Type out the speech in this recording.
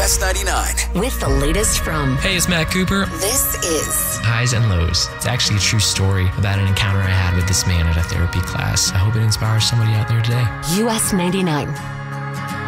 US 99. With the latest from... Hey, it's Matt Cooper. This is... Highs and Lows. It's actually a true story about an encounter I had with this man at a therapy class. I hope it inspires somebody out there today. US 99.